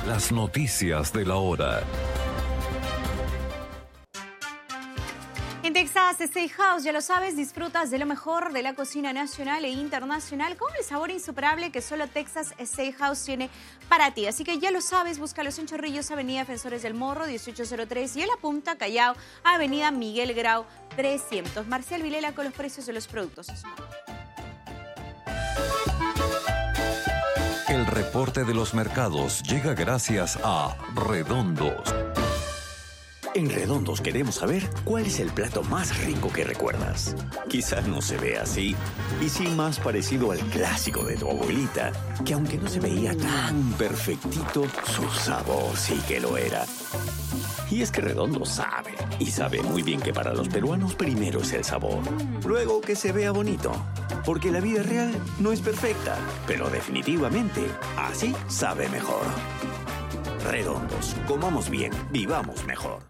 Las noticias de la hora. En Texas Steakhouse, ya lo sabes, disfrutas de lo mejor de la cocina nacional e internacional con el sabor insuperable que solo Texas Steakhouse tiene para ti. Así que ya lo sabes, búscalos en Chorrillos, Avenida Defensores del Morro, 1803, y en La Punta, Callao, Avenida Miguel Grau, 300. Marcial Vilela con los precios de los productos. El reporte de los mercados llega gracias a Redondos. En Redondos queremos saber cuál es el plato más rico que recuerdas. Quizás no se vea así, y sí más parecido al clásico de tu abuelita, que aunque no se veía tan perfectito, su sabor sí que lo era. Y es que Redondos sabe, y sabe muy bien que para los peruanos primero es el sabor, luego que se vea bonito. Porque la vida real no es perfecta, pero definitivamente así sabe mejor. Redondos, comamos bien, vivamos mejor.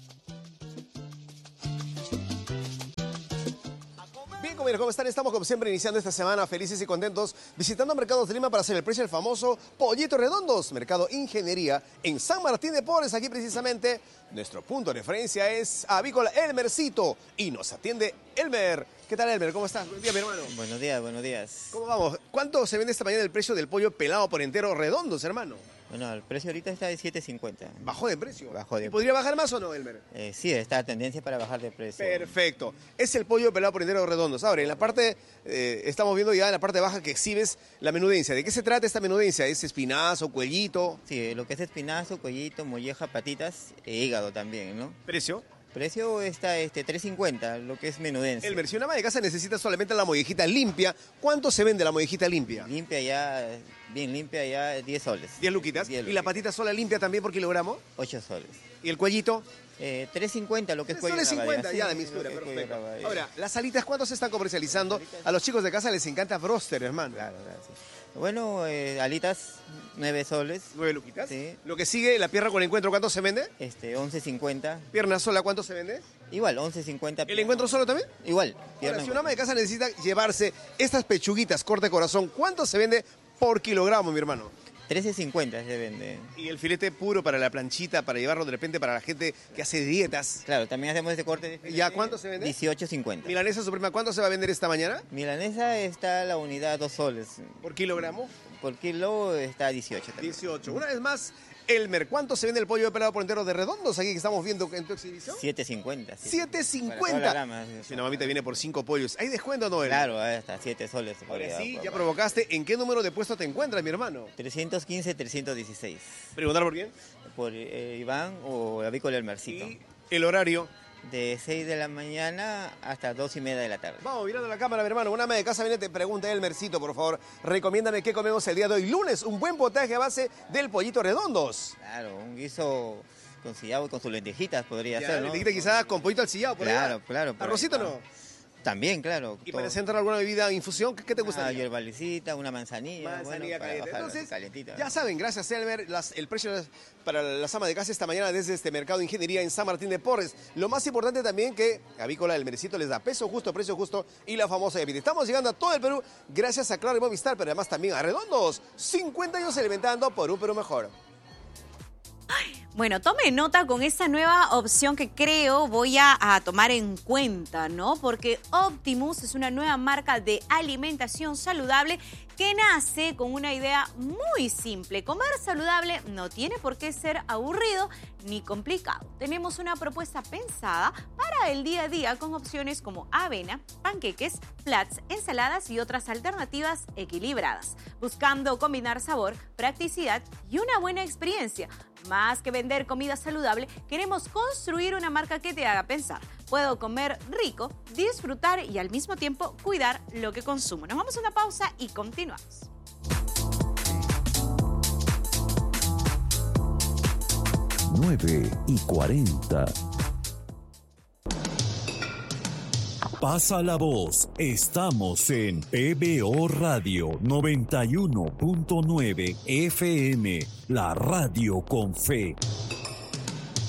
Bien, compañeros, ¿cómo están? Estamos como siempre iniciando esta semana felices y contentos visitando Mercados de Lima para hacer el precio del famoso Pollito Redondos, Mercado Ingeniería en San Martín de Porres. Aquí precisamente nuestro punto de referencia es Avícola Elmercito y nos atiende Elmer. ¿Qué tal, Elmer? ¿Cómo estás? Buen día, mi hermano. Buenos días, buenos días. ¿Cómo vamos? ¿Cuánto se vende esta mañana el precio del pollo pelado por entero Redondos, hermano? Bueno, el precio ahorita está de 7.50. ¿Bajó de precio? Bajó de ¿Y podría bajar más o no, Elmer? Sí, está a tendencia para bajar de precio. Perfecto. Es el pollo pelado por entero Redondos. Ahora, en la parte, estamos viendo ya en la parte baja que exhibes la menudencia. ¿De qué se trata esta menudencia? ¿Es espinazo, cuellito? Sí, lo que es espinazo, cuellito, molleja, patitas e hígado también, ¿no? ¿Precio? Precio está 3.50, lo que es menudencia. Elmer, si una ama de casa necesita solamente la mollejita limpia, ¿cuánto se vende la mollejita limpia? Limpia ya, bien limpia ya, 10 soles. 10 luquitas. 10 ¿Y la patita sola limpia también por kilogramo? 8 soles. ¿Y el cuellito? 3.50 lo que es cuello de 3.50 ya de sí, mistura, lo que es cuello de perfecto. rabadilla. Ahora, las alitas, ¿cuánto se están comercializando? A los chicos de casa les encanta broster, hermano. Claro, gracias. Bueno, alitas, 9 soles. 9 luquitas. Sí. Lo que sigue, la pierna con encuentro, ¿cuánto se vende? 11.50. Pierna sola, ¿cuánto se vende? Igual, 11.50. ¿El encuentro solo también? Igual. Ahora, si una ama de casa necesita llevarse estas pechuguitas corte corazón, ¿cuánto se vende por kilogramo, mi hermano? 13.50 se vende. Y el filete puro para la planchita, para llevarlo de repente para la gente que hace dietas. Claro, también hacemos este corte de filete. ¿Ya cuánto se vende? 18.50. Milanesa suprema, ¿cuánto se va a vender esta mañana? Milanesa está la unidad 2 soles. ¿Por kilogramo? Por kilo está 18 también. 18. Una vez más, Elmer, ¿cuánto se vende el pollo pelado por entero de Redondos aquí que estamos viendo en tu exhibición? 7.50. 7.50. Si una mamita viene por 5 pollos, ¿hay descuento o no, Elmer? Claro, hasta 7 soles. Ahora sí, ya provocaste. ¿En qué número de puesto te encuentras, mi hermano? 315, 316. ¿Preguntar por quién? Por Iván o Avícola Elmercito. Y el horario. De 6 de la mañana hasta 2:30 de la tarde. Vamos, mirando la cámara, mi hermano. Una ama de casa viene, te pregunta, Elmercito, por favor, recomiéndame qué comemos el día de hoy. Lunes, un buen potaje a base del pollito Redondos. Claro, un guiso con sillao y con sus lentejitas podría ser, ¿no? Lentejita quizás con pollito al sillao, por Claro, allá. claro. ¿Arrocito no? También, claro. ¿Y para centrar alguna bebida infusión? ¿Qué te gusta? Una hierbalicita, una manzanilla. Manzanilla para caliente. bajar Entonces, calientita, ya ¿no? saben, gracias Elmer, el precio para las amas de casa esta mañana desde este mercado de ingeniería en San Martín de Porres. Lo más importante también que Avícola Elmercito les da precio justo y la famosa Evita. Estamos llegando a todo el Perú gracias a Claro y Movistar, pero además también a Redondos. 50 años alimentando por un Perú mejor. Bueno, tome nota con esa nueva opción que creo voy a tomar en cuenta, ¿no? Porque Optimus es una nueva marca de alimentación saludable que nace con una idea muy simple. Comer saludable no tiene por qué ser aburrido ni complicado. Tenemos una propuesta pensada para el día a día con opciones como avena, panqueques, flats, ensaladas y otras alternativas equilibradas, buscando combinar sabor, practicidad y una buena experiencia. Más que vender comida saludable, queremos construir una marca que te haga pensar. Puedo comer rico, disfrutar y al mismo tiempo cuidar lo que consumo. Nos vamos a una pausa y continuamos. Nueve y 40. Pasa la voz. Estamos en PBO Radio 91.9 FM, la radio con fe.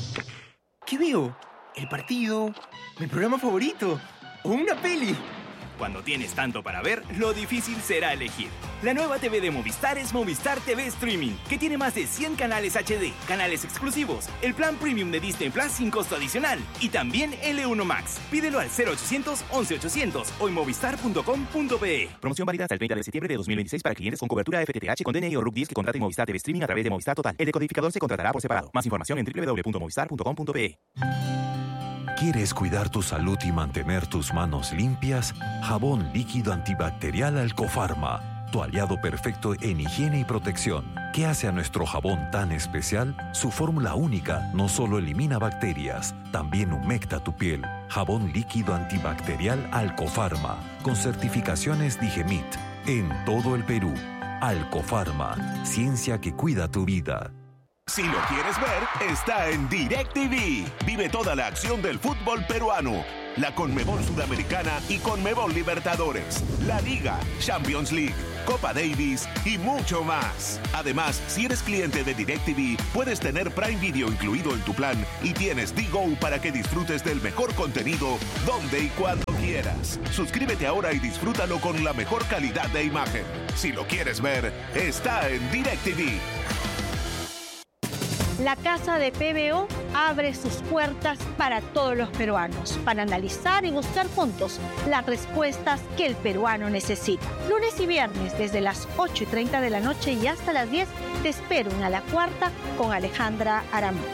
¿Qué veo? ¿El partido? ¿Mi programa favorito? ¿O una peli? Cuando tienes tanto para ver, lo difícil será elegir. La nueva TV de Movistar es Movistar TV Streaming, que tiene más de 100 canales HD, canales exclusivos, el plan premium de Disney Plus sin costo adicional y también L1 Max. Pídelo al 0800 11 800 o en movistar.com.pe. Promoción válida hasta el 30 de septiembre de 2026 para clientes con cobertura FTTH con DNI o RUC 10 que contraten Movistar TV Streaming a través de Movistar Total. El decodificador se contratará por separado. Más información en www.movistar.com.pe. ¿Quieres cuidar tu salud y mantener tus manos limpias? Jabón líquido antibacterial Alcofarma, tu aliado perfecto en higiene y protección. ¿Qué hace a nuestro jabón tan especial? Su fórmula única no solo elimina bacterias, también humecta tu piel. Jabón líquido antibacterial Alcofarma, con certificaciones Digemit, en todo el Perú. Alcofarma, ciencia que cuida tu vida. Si lo quieres ver, está en DirecTV. Vive toda la acción del fútbol peruano, la Conmebol Sudamericana y Conmebol Libertadores, la Liga, Champions League, Copa Davis y mucho más. Además, si eres cliente de DirecTV, puedes tener Prime Video incluido en tu plan y tienes D-Go para que disfrutes del mejor contenido donde y cuando quieras. Suscríbete ahora y disfrútalo con la mejor calidad de imagen. Si lo quieres ver, está en DirecTV. La Casa de PBO abre sus puertas para todos los peruanos, para analizar y buscar juntos las respuestas que el peruano necesita. Lunes y viernes, desde las 8:30 de la noche y hasta las 10, te espero en A la Cuarta con Alejandra Aramburu.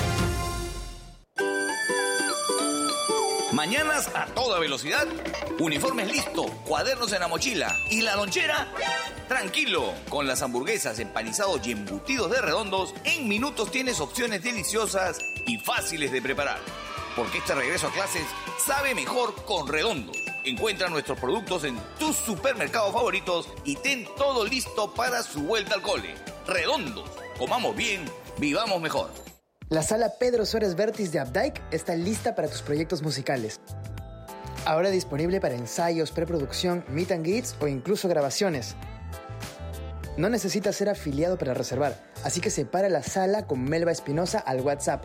Mañanas a toda velocidad, uniformes listo, cuadernos en la mochila y la lonchera. Tranquilo, con las hamburguesas, empanizados y embutidos de Redondos, en minutos tienes opciones deliciosas y fáciles de preparar. Porque este regreso a clases sabe mejor con Redondos. Encuentra nuestros productos en tus supermercados favoritos y ten todo listo para su vuelta al cole. Redondos, comamos bien, vivamos mejor. La sala Pedro Suárez Vértiz de Updike está lista para tus proyectos musicales. Ahora disponible para ensayos, preproducción, meet and greets o incluso grabaciones. No necesitas ser afiliado para reservar, así que separa la sala con Melba Espinosa al WhatsApp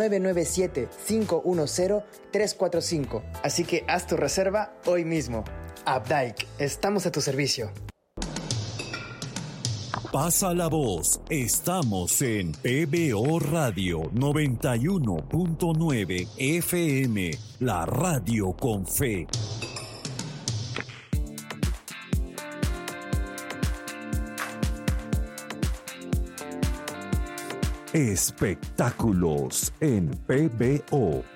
997-510-345. Así que haz tu reserva hoy mismo. Updike, estamos a tu servicio. Pasa la voz, estamos en PBO Radio 91.9 FM, la radio con fe. Espectáculos en PBO.